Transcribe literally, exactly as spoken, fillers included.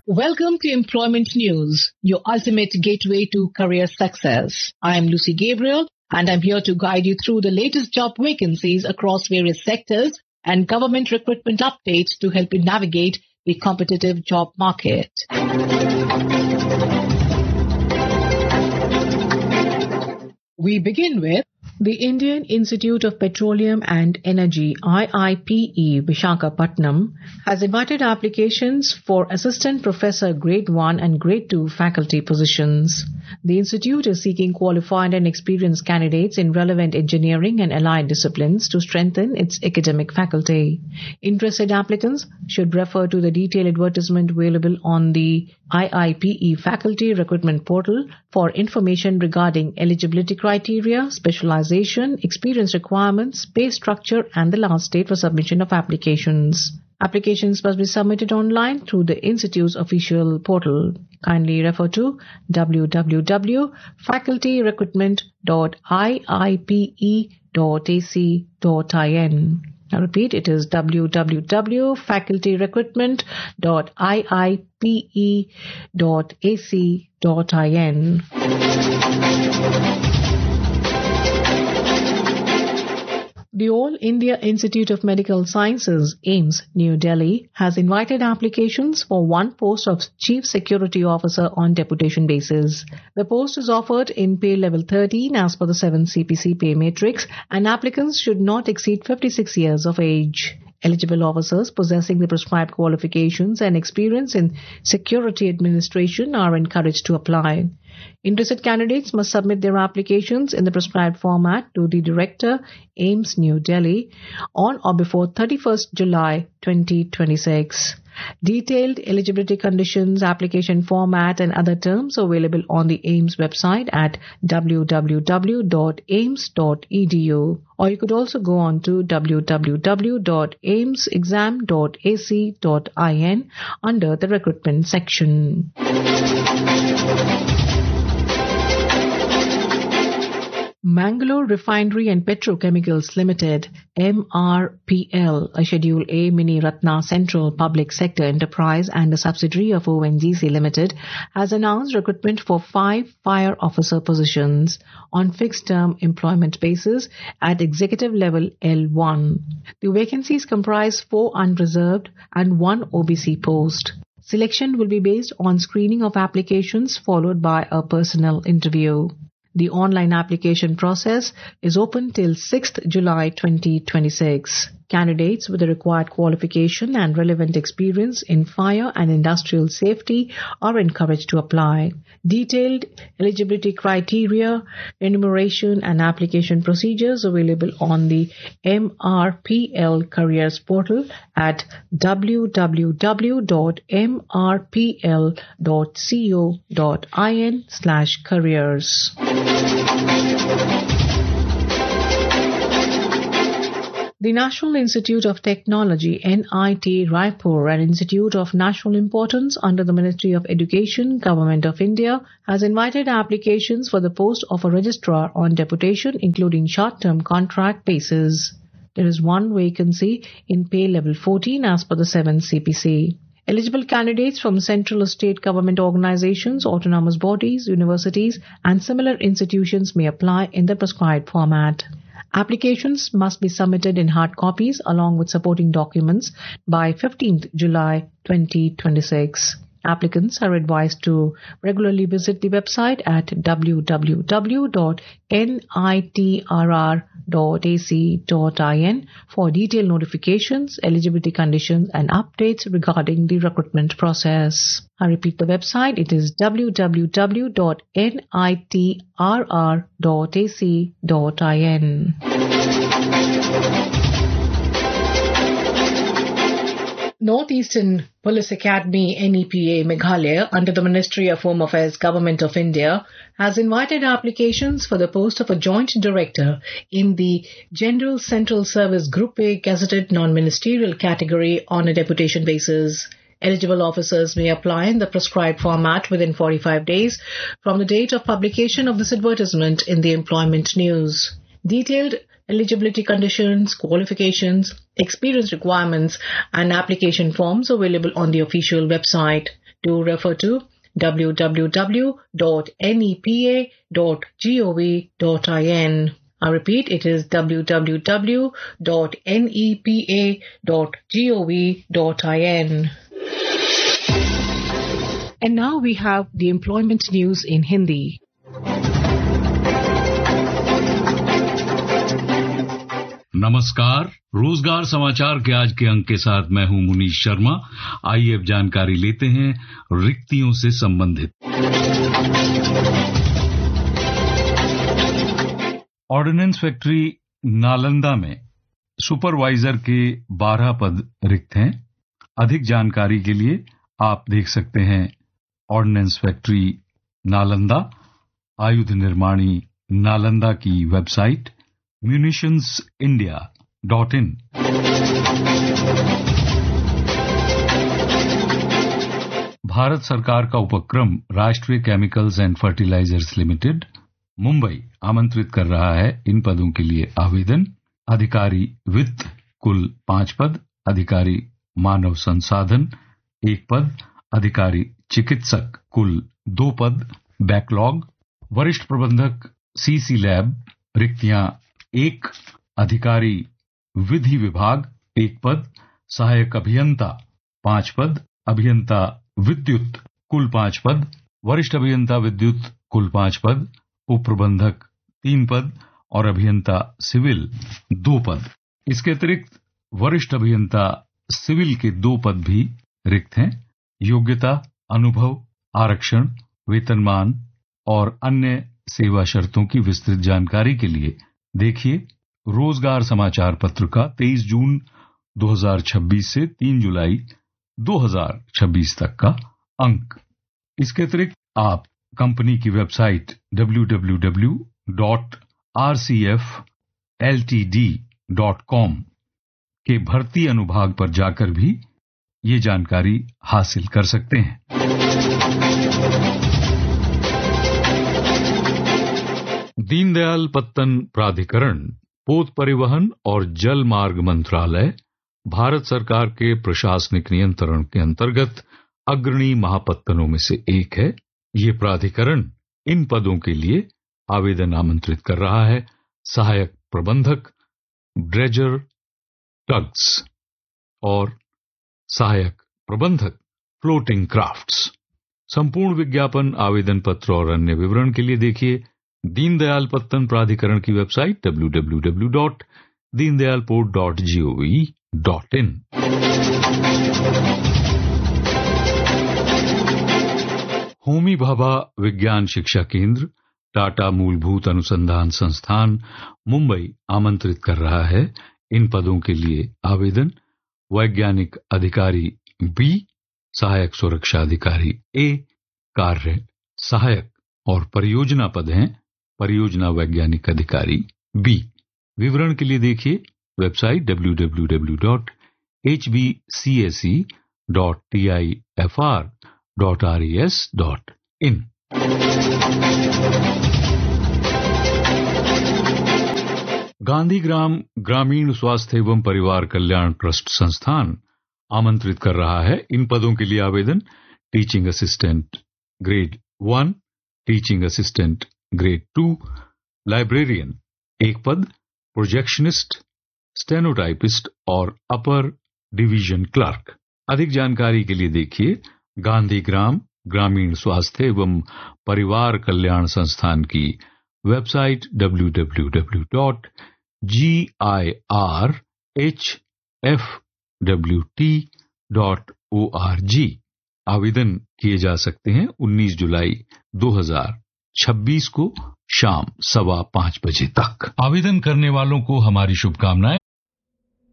Welcome to Employment News, your ultimate gateway to career success. I am Lucy Gabriel, and I'm here to guide you through the latest job vacancies across various sectors and government recruitment updates to help you navigate the competitive job market. We begin with the Indian Institute of Petroleum and Energy, I I P E, Visakhapatnam, has invited applications for Assistant Professor Grade one and Grade two faculty positions. The institute is seeking qualified and experienced candidates in relevant engineering and allied disciplines to strengthen its academic faculty. Interested applicants should refer to the detailed advertisement available on the I I P E faculty recruitment portal for information regarding eligibility criteria, specialization, experience requirements, pay structure, and the last date for submission of applications. Applications must be submitted online through the Institute's official portal. Kindly refer to w w w dot faculty recruitment dot i i p e dot a c dot in. I repeat, it is w w w dot faculty recruitment dot i i p e dot a c dot in. The All India Institute of Medical Sciences, AIIMS, New Delhi, has invited applications for one post of Chief Security Officer on deputation basis. The post is offered in pay level thirteen as per the seven C P C pay matrix, and applicants should not exceed fifty-six years of age. Eligible officers possessing the prescribed qualifications and experience in security administration are encouraged to apply. Interested candidates must submit their applications in the prescribed format to the Director, AIIMS, New Delhi, on or before thirty-first July twenty twenty-six. Detailed eligibility conditions, application format, and other terms are available on the AIIMS website at w w w dot aims dot e d u, or you could also go on to w w w dot aims exam dot a c dot in under the recruitment section. Mangalore Refinery and Petrochemicals Limited, M R P L, a Schedule A Mini Ratna Central Public Sector Enterprise and a subsidiary of O N G C Limited, has announced recruitment for five fire officer positions on fixed-term employment basis at executive level L one. The vacancies comprise four unreserved and one O B C post. Selection will be based on screening of applications followed by a personal interview. The online application process is open till sixth July twenty twenty-six. Candidates with the required qualification and relevant experience in fire and industrial safety are encouraged to apply. Detailed eligibility criteria, enumeration, and application procedures available on the M R P L Careers portal at w w w dot m r p l dot co dot in slash careers. The National Institute of Technology, N I T Raipur, an institute of national importance under the Ministry of Education, Government of India, has invited applications for the post of a registrar on deputation, including short-term contract basis. There is one vacancy in pay level fourteen as per the seven C P C. Eligible candidates from central or state government organizations, autonomous bodies, universities, and similar institutions may apply in the prescribed format. Applications must be submitted in hard copies along with supporting documents by fifteenth July twenty twenty-six. Applicants are advised to regularly visit the website at w w w dot n i t r r dot a c dot in for detailed notifications, eligibility conditions, and updates regarding the recruitment process. I repeat the website, it is w w w dot n i t r r dot a c dot in. Northeastern Police Academy N E P A Meghalaya under the Ministry of Home Affairs Government of India has invited applications for the post of a Joint Director in the General Central Service Group A Gazetted Non-Ministerial category on a deputation basis. Eligible officers may apply in the prescribed format within forty-five days from the date of publication of this advertisement in the Employment News. Detailed eligibility conditions, qualifications, experience requirements, and application forms available on the official website. Do refer to w w w dot nepa dot gov dot in. I repeat, it is w w w dot nepa dot gov dot in. And now we have the employment news in Hindi. नमस्कार, रोजगार समाचार के आज के अंक के साथ मैं हूं मुनीश शर्मा। आइए अब जानकारी लेते हैं रिक्तियों से संबंधित। ऑर्डिनेंस फैक्ट्री नालंदा में सुपरवाइजर के बारह पद रिक्त हैं। अधिक जानकारी के लिए आप देख सकते हैं ऑर्डिनेंस फैक्ट्री नालंदा, आयुध निर्माणी नालंदा की website munitions India dot in. Bharat सरकार का उपक्रम राष्ट्रीय chemicals and fertilisers limited Mumbai आमंत्रित कर रहा है इन पदों के लिए आवेदन। अधिकारी वित्त कुल पांच पद, अधिकारी मानव संसाधन एक पद, अधिकारी चिकित्सक कुल दो पद, बैकलॉग। वरिष्ठ प्रबंधक सीसी लैब रिक्तियां एक, अधिकारी विधि विभाग एक पद, सहायक अभियंता पांच पद, अभियंता विद्युत कुल पांच पद, वरिष्ठ अभियंता विद्युत कुल पांच पद, उप प्रबंधक तीन पद और अभियंता सिविल दो पद। इसके अतिरिक्त वरिष्ठ अभियंता सिविल के दो पद भी रिक्त हैं। योग्यता, अनुभव, आरक्षण, वेतनमान और अन्य सेवा शर्तों की विस्तृत जानकारी के लिए देखिए रोजगार समाचार पत्र का तेईस जून दो हज़ार छब्बीस से तीन जुलाई दो हज़ार छब्बीस तक का अंक। इसके अतिरिक्त आप कंपनी की website W W W dot R C F L T D dot com के भर्ती अनुभाग पर जाकर भी ये जानकारी हासिल कर सकते हैं। दीनदयाल पत्तन प्राधिकरण, पोत परिवहन और जल मार्ग मंत्रालय भारत सरकार के प्रशासनिक नियंत्रण के अंतर्गत अग्रणी महापत्तनों में से एक है। ये प्राधिकरण इन पदों के लिए आवेदन आमंत्रित कर रहा है। सहायक प्रबंधक ड्रेजर टग्स और सहायक प्रबंधक फ्लोटिंग क्राफ्ट्स। संपूर्ण विज्ञापन, आवेदन पत्र और अन्य विवरण के लिए देखिए दीनदयाल पत्तन प्राधिकरण की website W W W dot Deendayal port dot gov dot in. Homi Bhabha विज्ञान शिक्षा केंद्र, टाटा मूलभूत अनुसंधान संस्थान मुंबई आमंत्रित कर रहा है इन पदों के लिए आवेदन। वैज्ञानिक अधिकारी बी, सहायक सुरक्षा अधिकारी ए, कार्य सहायक और परियोजना पद हैं परियोजना वैज्ञानिक अधिकारी बी। विवरण के लिए देखिए website W W W dot H B C S E dot T I F R dot R E S dot in. Gandhigram ग्रामीण स्वास्थ्य एवं परिवार कल्याण ट्रस्ट संस्थान आमंत्रित कर रहा है इन पदों के लिए आवेदन। Teaching assistant grade one, teaching assistant grade two, librarian एक पद, प्रोजेक्शनिस्ट, स्टेनोटाइपिस्ट और अपर डिवीजन क्लर्क। अधिक जानकारी के लिए देखिए गांधीग्राम ग्रामीण स्वास्थ्य एवं परिवार कल्याण संस्थान की website W W W dot G I R H F W T dot O R G. आवेदन किए जा सकते हैं उन्नीस जुलाई दो हज़ार छब्बीस को शाम सवा पांच बजे तक। आवेदन करने वालों को हमारी शुभकामनाएं।